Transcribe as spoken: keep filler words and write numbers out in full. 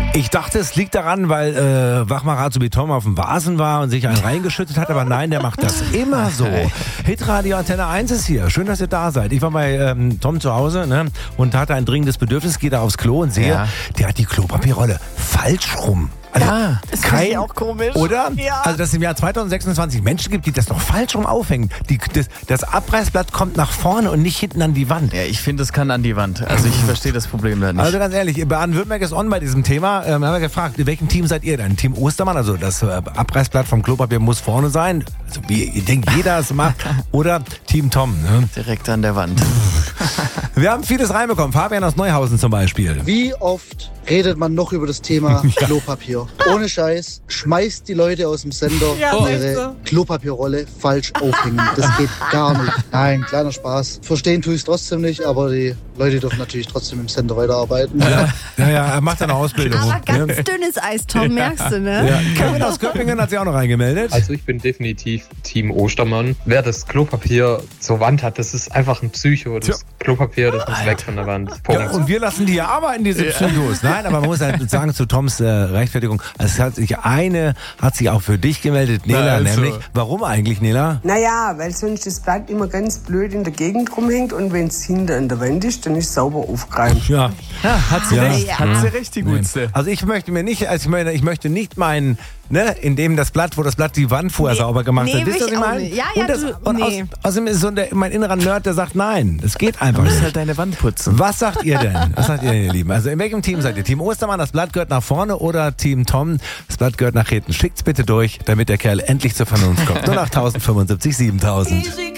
Ich dachte, es liegt daran, weil äh, Wachmacher so wie Tom auf dem Vasen war und sich einen reingeschüttet hat, aber nein, der macht das immer so. Hitradio Antenne eins ist hier. Schön, dass ihr da seid. Ich war bei ähm, Tom zu Hause, ne, und hatte ein dringendes Bedürfnis, gehe da aufs Klo und sehe, ja. der hat die Klopapierrolle falsch rum. Also ja, das kein, ist auch komisch. Oder? Ja. Also, dass es im Jahr zweitausendsechsundzwanzig Menschen gibt, die das doch falsch rum aufhängen. Die, das, das Abreißblatt kommt nach vorne und nicht hinten an die Wand. Ja, ich finde, es kann an die Wand. Also ich verstehe das Problem da nicht. Also ganz ehrlich, Baden-Württemberg ist on bei diesem Thema. Ähm, haben wir gefragt, in welchem Team seid ihr denn? Team Ostermann, also das äh, Abreißblatt vom Klopapier muss vorne sein. Also wie ihr denkt, jeder es macht. Oder Team Tom. Ne? Direkt an der Wand. Wir haben vieles reinbekommen. Fabian aus Neuhausen zum Beispiel. Wie oft redet man noch über das Thema Klopapier? Ohne Scheiß, schmeißt die Leute aus dem Sender Ja, ihre so. Klopapierrolle falsch aufhängen. Das geht gar nicht. Nein, kleiner Spaß. Verstehen tue ich es trotzdem nicht, aber die Leute dürfen natürlich trotzdem im Sender weiterarbeiten. Ja, ja, ja, er macht eine Ausbildung. Aber ganz ja. dünnes Eis, Tom, merkst du, ne? Ja. Kevin aus Göppingen hat sich auch noch reingemeldet. Also ich bin definitiv Team Ostermann. Wer das Klopapier zur Wand hat, das ist einfach ein Psycho. Das Tja. Klopapier, das muss weg von der Wand. Punkt. Ja, und wir lassen die ja arbeiten, diese Psychos. Nein, aber man muss halt sagen, zu Toms äh, Rechtfertigung, also es hat sich eine, hat sich auch für dich gemeldet, Nela, Na, also. nämlich. Warum eigentlich, Nela? Naja, weil sonst das Blatt immer ganz blöd in der Gegend rumhängt und wenn es hinter an der Wand ist, dann ist es sauber aufgereimt. Ja. Ja, hat sie Ja. recht. Ja. Hat sie recht, die Gutste. Also ich möchte mir nicht, also ich meine, ich möchte nicht meinen, ne, in dem das Blatt, wo das Blatt die Wand vorher Nee, sauber gemacht nee, hat. Wisst ihr, was will ich ich auch meine? nicht. Ja, ja, und das, du- und nee. aus, außerdem ist so der, mein innerer Nerd, der sagt, nein, es geht einfach Du musst nicht. halt deine Wand putzen. Was sagt ihr denn? Was sagt ihr denn, ihr Lieben? Also in welchem Team seid ihr? Team Ostermann, das Blatt gehört nach vorne, oder Team Tom, das Blatt gehört nach hinten? Schickt's bitte durch, damit der Kerl endlich zur Vernunft kommt. null acht tausend fünfundsiebzig siebentausend.